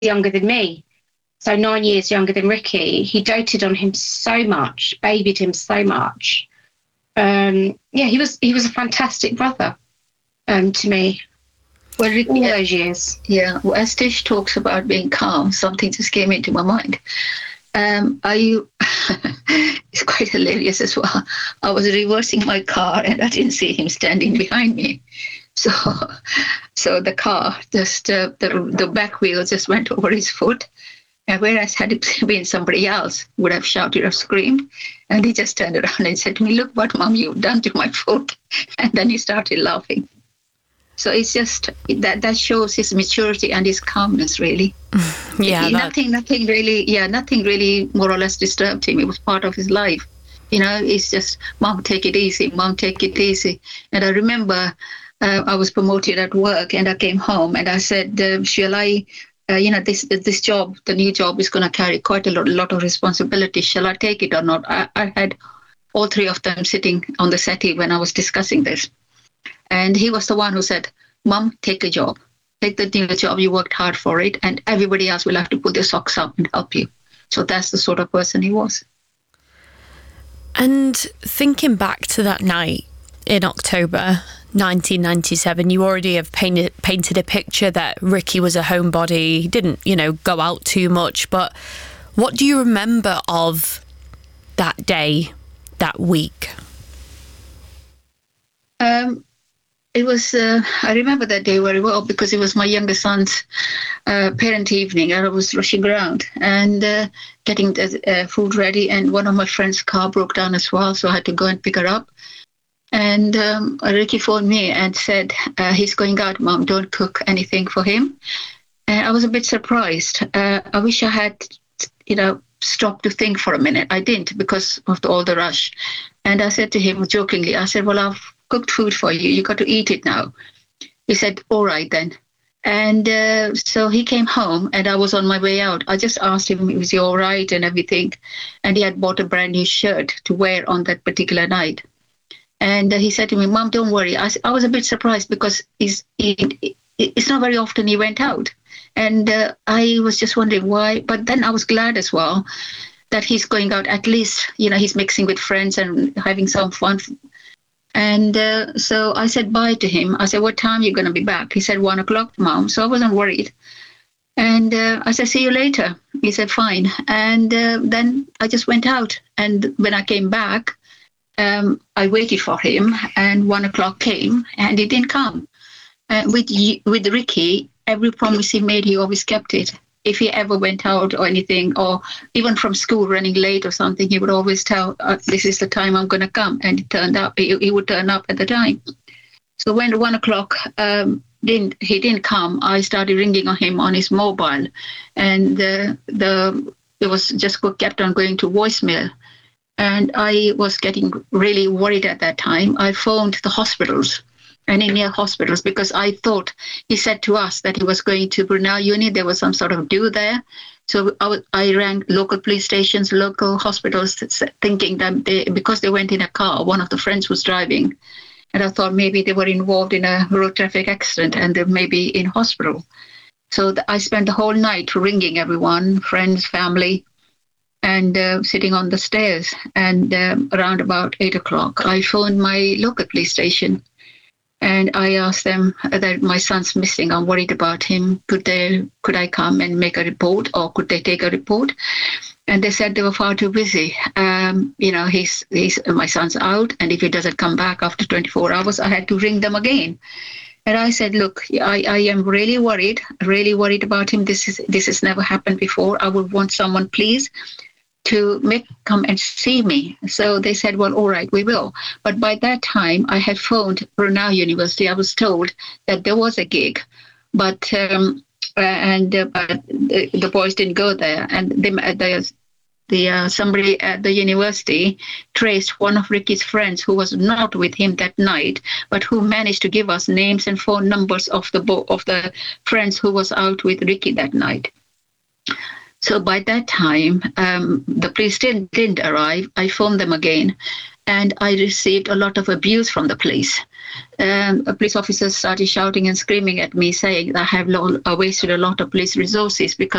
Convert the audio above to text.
younger than me, so 9 years younger than Ricky. He doted on him so much, babied him so much. Yeah, he was a fantastic brother to me. Well, All Ricky, those years. yeah, well, as Tish talks about being calm, something just came into my mind. I it's quite hilarious as well. I was reversing my car and I didn't see him standing behind me. So, so the car just the back wheel just went over his foot, and whereas had it been somebody else, would have shouted or screamed, and he just turned around and said to me, "Look what, Mom, you've done to my foot," and then he started laughing. So it's just that shows his maturity and his calmness, really. Yeah, nothing really, yeah, nothing really more or less disturbed him. It was part of his life. It's just, Mom, take it easy. Mom, take it easy. And I remember I was promoted at work, and I came home and I said, shall I, this job, the new job is going to carry quite a lot of responsibility. Shall I take it or not? I had all three of them sitting on the settee when I was discussing this. And he was the one who said, Mom, take a job. Take the new job. You worked hard for it, and everybody else will have to put their socks up and help you. So that's the sort of person he was. And thinking back to that night in October 1997, you already have painted a picture that Ricky was a homebody. He didn't, go out too much. But what do you remember of that day, that week? It was, I remember that day very well because it was my younger son's parent evening, and I was rushing around and getting the food ready, and one of my friend's car broke down as well, so I had to go and pick her up. And Ricky phoned me and said, he's going out, Mom, don't cook anything for him. And I was a bit surprised. I wish I had, stopped to think for a minute. I didn't because of all the rush. And I said to him jokingly, I said, well, I've cooked food for you. You got to eat it now. He said, all right then. And so he came home and I was on my way out. I just asked him, was he all right and everything? And he had bought a brand new shirt to wear on that particular night. And he said to me, Mom, don't worry. I was a bit surprised because it's not very often he went out. And I was just wondering why. But then I was glad as well that he's going out. At least, he's mixing with friends and having some fun. And so I said bye to him. I said, what time are you going to be back? He said, 1:00, Mom. So I wasn't worried. And I said, see you later. He said, fine. And then I just went out. And when I came back, I waited for him, and 1:00 came, and he didn't come. With Ricky, every promise he made, he always kept it. If he ever went out or anything, or even from school running late or something, he would always tell, this is the time I'm going to come. And he would turn up at the time. So when 1:00 he didn't come, I started ringing on him on his mobile. And it was just kept on going to voicemail. And I was getting really worried at that time. I phoned the hospitals, any near hospitals, because I thought he said to us that he was going to Brunel Uni. There was some sort of do there. So I rang local police stations, local hospitals, thinking that because they went in a car, one of the friends was driving. And I thought maybe they were involved in a road traffic accident and they may be in hospital. So I spent the whole night ringing everyone, friends, family, and sitting on the stairs. And around about 8:00, I phoned my local police station. And I asked them that my son's missing. I'm worried about him. Could I come and make a report, or could they take a report? And they said they were far too busy. My son's out, and if he doesn't come back after 24 hours, I had to ring them again. And I said, look, I am really worried about him. This has never happened before. I would want someone, please, to come and see me. So they said, well, all right, we will. But by that time, I had phoned Brunel University. I was told that there was a gig, but the boys didn't go there. And somebody at the university traced one of Ricky's friends who was not with him that night, but who managed to give us names and phone numbers of the friends who was out with Ricky that night. So by that time, the police didn't arrive. I phoned them again, and I received a lot of abuse from the police. Police officers started shouting and screaming at me, saying that I have wasted a lot of police resources because